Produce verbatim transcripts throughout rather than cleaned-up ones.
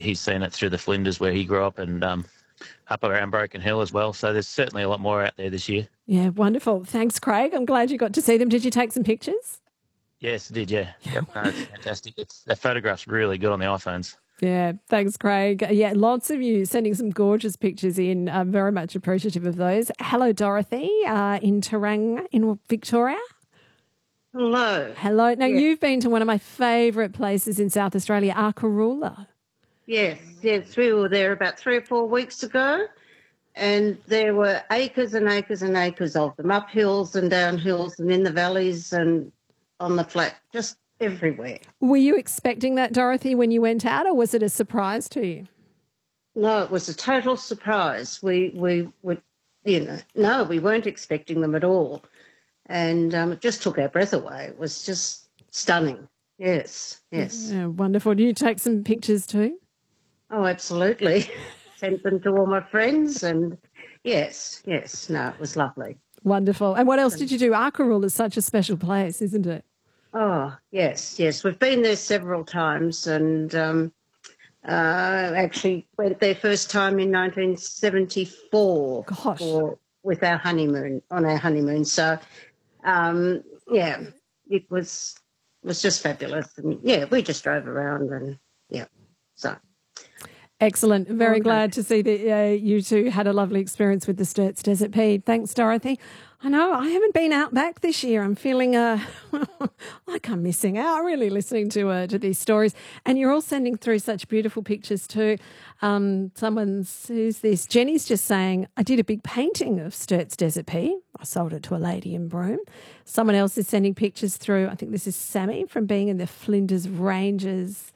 he's seen it through the Flinders where he grew up and um, up around Broken Hill as well. So there's certainly a lot more out there this year. Yeah, wonderful. Thanks, Craig. I'm glad you got to see them. Did you take some pictures? Yes, I did, yeah. Yep, no, it's fantastic. It's, the photograph's really good on the iPhones. Yeah, thanks, Craig. Yeah, lots of you sending some gorgeous pictures in. I'm very much appreciative of those. Hello, Dorothy, uh, in Tauranga in Victoria. Hello. Hello. Now, yes. You've been to one of my favourite places in South Australia, Arkaroola. Yes, yes. We were there about three or four weeks ago, and there were acres and acres and acres of them, up hills and down hills and in the valleys and on the flat, just everywhere. Were you expecting that, Dorothy, when you went out, or was it a surprise to you? No, it was a total surprise. We, we, we you know, no, we weren't expecting them at all. And um, it just took our breath away. It was just stunning. Yes, yes. Yeah, wonderful. Did you take some pictures too? Oh, absolutely. Sent them to all my friends and yes, yes. No, it was lovely. Wonderful. And what else did you do? Arkaroola is such a special place, isn't it? Oh, yes, yes. We've been there several times and um, uh, actually went there first time in nineteen seventy-four. Gosh. For, with our honeymoon, on our honeymoon. So, um, yeah, it was was just fabulous. And, yeah, we just drove around and, yeah, so. Excellent. Very Okay. glad to see that uh, you two had a lovely experience with the Sturts Desert Pea. Thanks, Dorothy. I know I haven't been out back this year. I'm feeling uh, like I'm missing out, really, listening to uh, to these stories. And you're all sending through such beautiful pictures too. Um, someone's, who's this? Jenny's just saying, I did a big painting of Sturts Desert Pea. I sold it to a lady in Broome. Someone else is sending pictures through. I think this is Sammy from being in the Flinders Ranges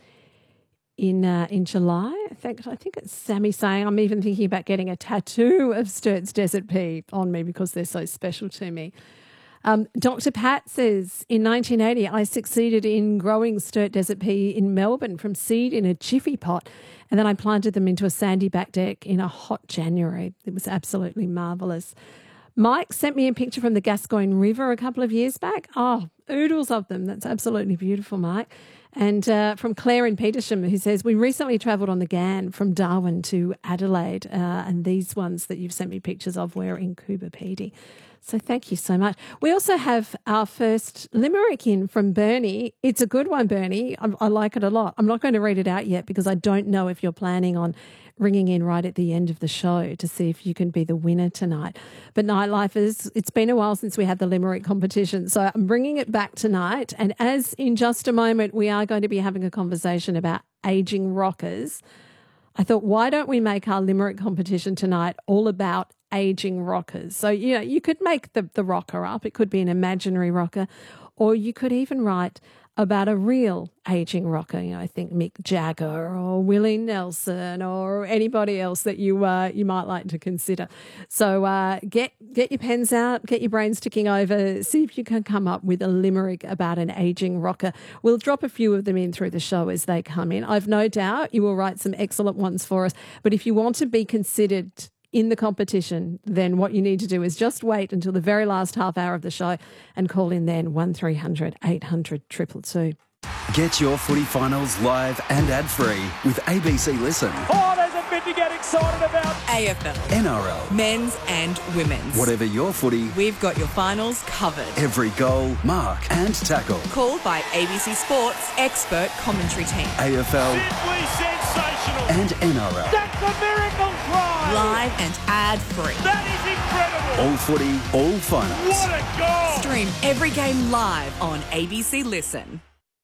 in uh, in July. I think I think it's Sammy saying, I'm even thinking about getting a tattoo of Sturts Desert Pea on me because they're so special to me. Um, Doctor Pat says, in nineteen eighty, I succeeded in growing Sturt Desert Pea in Melbourne from seed in a jiffy pot, and then I planted them into a sandy back deck in a hot January. It was absolutely marvellous. Mike sent me a picture from the Gascoyne River a couple of years back. Oh, oodles of them. That's absolutely beautiful, Mike. And uh, from Claire in Petersham, who says, we recently travelled on the Ghan from Darwin to Adelaide, uh, and these ones that you've sent me pictures of were in Coober Pedy. So thank you so much. We also have our first limerick in from Bernie. It's a good one, Bernie. I, I like it a lot. I'm not going to read it out yet because I don't know if you're planning on ringing in right at the end of the show to see if you can be the winner tonight. But Nightlifers, it's been a while since we had the limerick competition, so I'm bringing it back tonight. And as in just a moment we are going to be having a conversation about ageing rockers, I thought, why don't we make our limerick competition tonight all about ageing rockers? So, you know, you could make the, the rocker up. It could be an imaginary rocker, or you could even write about a real ageing rocker. You know, I think Mick Jagger or Willie Nelson or anybody else that you uh, you might like to consider. So uh, get get your pens out, get your brains ticking over, see if you can come up with a limerick about an ageing rocker. We'll drop a few of them in through the show as they come in. I've no doubt you will write some excellent ones for us. But if you want to be considered in the competition, then what you need to do is just wait until the very last half hour of the show and call in then one three hundred eight hundred two two two. Get your footy finals live and ad-free with A B C Listen. Oh, there's a bit to get excited about. A F L, N R L, men's and women's. whatever your footy, We've got your finals covered. every goal, mark and tackle. Called by A B C Sports expert commentary team. A F L Simply sensational. and N R L. That's a miracle try. Live and ad-free. That is incredible. All footy, all finals. What a goal. Stream every game live on A B C Listen.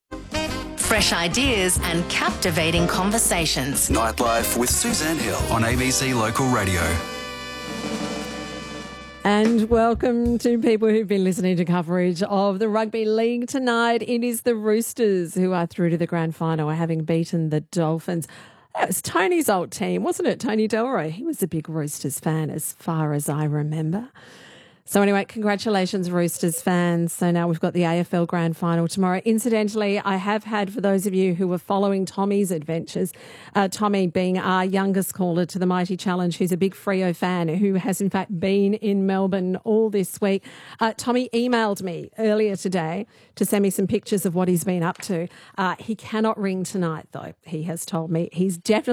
Fresh ideas and captivating conversations. Nightlife with Suzanne Hill on A B C Local Radio. And welcome to people who've been listening to coverage of the Rugby League tonight. It is the Roosters who are through to the grand final, having beaten the Dolphins. That was Tony's old team, wasn't it? Tony Delroy. He was a big Roosters fan as far as I remember. So anyway, congratulations, Roosters fans. So now we've got the A F L Grand Final tomorrow. Incidentally, I have had, for those of you who were following Tommy's adventures, uh, Tommy being our youngest caller to the Mighty Challenge, who's a big Freo fan, who has in fact been in Melbourne all this week. Uh, Tommy emailed me earlier today to send me some pictures of what he's been up to. Uh, he cannot ring tonight, though, he has told me. He's definitely